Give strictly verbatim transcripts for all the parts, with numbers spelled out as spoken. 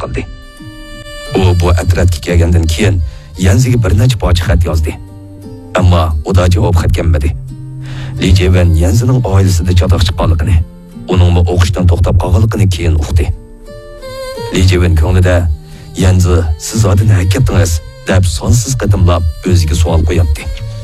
qildi. U bu atrofga kelgandan keyin Yanziga bir necha pocha xat yozdi. Ammo u da javob xat kelmadi. Li Jiwen Yanzining oilasida chatoq chiqqanligini, uning o'qishdan to'xtab qolganligini keyin uqdi. Li Jiwen ko'nglida Yanzi siz odini haqiqatingiz deb sonsiz qatimlab o'ziga savol qo'yapti.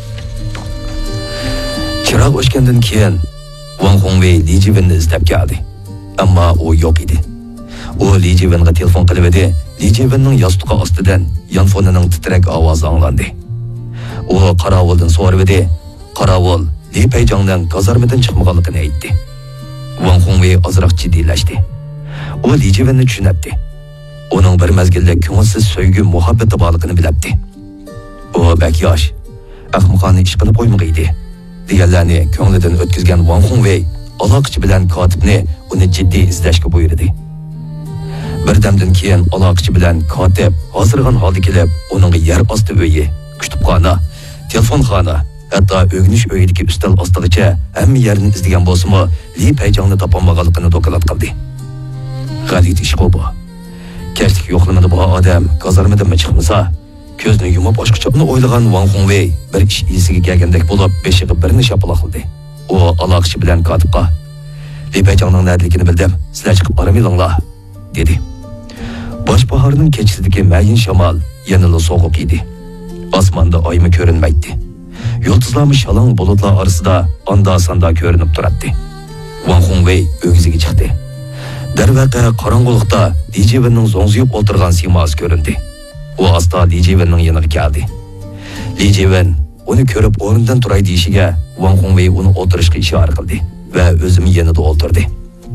Chiroq o'chgandan keyin Wang Hongwei Li Jiwenni izlab keldi. Ammo u yo'q edi. U Li Jiwenga telefon qilib edi. Li Jiwenning yostiqi ostidan yonfonining titrak ovozi anglandi. U qorovuldan so'rab edi. Qorovul Li Peijangdan gazarmadan chiqmaganligini aytdi. Wang Hongwei ozroq jiddiylashdi. U Li Jiwenni tushunibdi. Uning bir mezgilda ko'ngilsiz sevgi muhabbati borligini bilibdi. U bak yosh, ahmoqona ish qilib qo'ymag'idi. Deganlarni ko'nglidan o'tkazgan Wang Hongwei aloqachi bilan kotibni uni jiddiy izlashga buyurdi. Bir damdan keyin aloqachi bilan kotib hozirgan holda kelib, uning yer osti uyi, kutubxona, telefonxona, hatto o'g'nish uyidagi ustal ostigacha hamma yerni izlagan bo'lsa-mu, Li Peijangni topolmaganligini doklad qildi. G'alati ish bu. Kechlik yo'qlamada bu odam gazarmadan chiqmasa, ko'zni yumib boshqacha o'ylagan Wang Hongwei bir ish isiga kelgandek bo'lib, beshiga birini shapaloqladi. U aloqachi bilan kotibga Li Peijangning nadligini bildim, sizlar chiqib boramidinglar, dedi. Boshbahorning kechisidagi mayin shamol yanada sovuq edi. Osmonda oymi ko'rinmaydi. Yulduzlarmi shalong bulutlar orasida onda-sonda ko'rinib turardi. Wang Hongwei o'giziga chiqdi. Darvaqa qorong'ulikda Li Jiwenning zo'ngziyib o'tirgan siymosi ko'rindi. U asta Li Jiwenning yoniga keldi. Li Jiwen uni ko'rib o'rnidan turay deyishiga Wang Hongwei uni o'tirishga ishora qildi va o'zim yanida o'tirdi.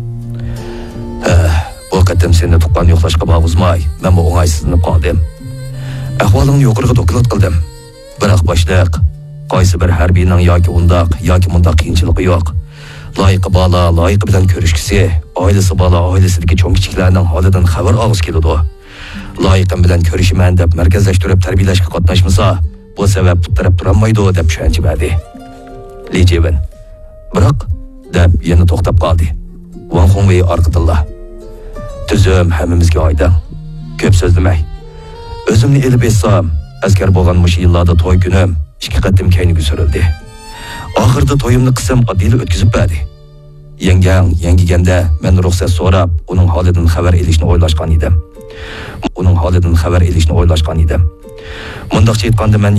Bu qatim seni tuqqan yo'qlashga bag'uzmay, men bu o'ng'aysizlanib qoldim. Ahvolingni yuqoriga doklad qildim. Biroq boshliq, qaysi bir harbiyning yoki undaq yoki mundaq qiyinchiligi yo'q. Loyiqi bola, loyiqi bilan ko'rishkisi, oilasi bola, oilasidagi cho'ng-kichiklarning holidan xabar olg'isi keladi. Loyiqim bilan ko'rishiman deb markazlashtirib tarbiyalashga qatnashmasa, bu sabab taraf turolmaydi deb tushuncha berdi. Li Jiwen biroq deb yana to'xtab qoldi. Wang Hongwei orqadan Tuzum hammamizga oydin. Ko'p so'zlamay. O'zimni elib etsam, askar bo'lgan mush yillarda to'y kunim ikki qatim keyniga surildi. Oxirda to'yimni qism oddiy o'tkazib berdi. Yangam yangiganda men ruxsat so'rab, uning holidan xabar olishni o'ylashgan edim. Uning holidan xabar olishni o'ylashgan edim. Mundaqcha aytganda men